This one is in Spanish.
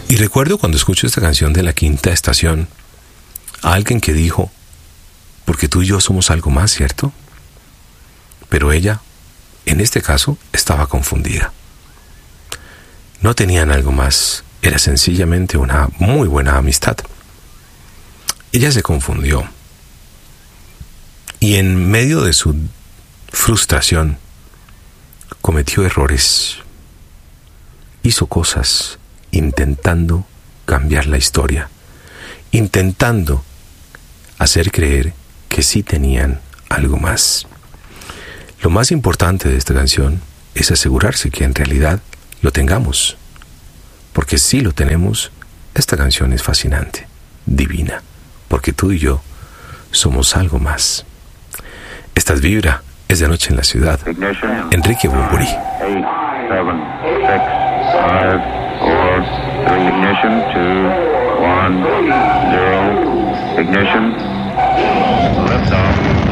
Y recuerdo cuando escucho esta canción de La Quinta Estación, a alguien que dijo, porque tú y yo somos algo más, ¿cierto? Pero ella, en este caso, estaba confundida. No tenían algo más, era sencillamente una muy buena amistad. Ella se confundió y en medio de su frustración cometió errores, hizo cosas intentando cambiar la historia, intentando hacer creer que sí tenían algo más. Lo más importante de esta canción es asegurarse que en realidad lo tengamos, porque si lo tenemos, esta canción es fascinante, divina, porque tú y yo somos algo más. Esta es Vibra, es de Noche en la Ciudad. Ignition. Enrique Bunbury. 8, 7, 6, 5, 4, 3, ignition, 2, 1, 0, ignition, liftoff.